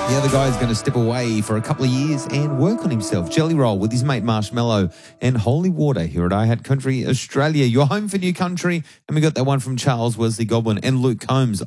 The other guy is going to step away for a couple of years and work on himself. Jelly Roll with his mate Marshmallow and Holy Water here at iHat Country Australia. Your home for new country. And we got that one from Charles Wesley Godwin and Luke Combs.